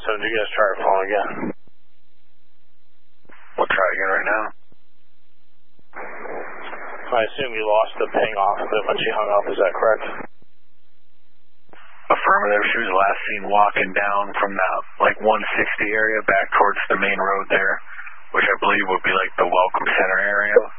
did you guys try her phone again? We'll try again right now. I assume you lost the ping off of it when she hung up, is that correct? Affirmative, she was last seen walking down from that, like, 160 area back towards the main road there, which I believe would be, like, the Welcome Center area.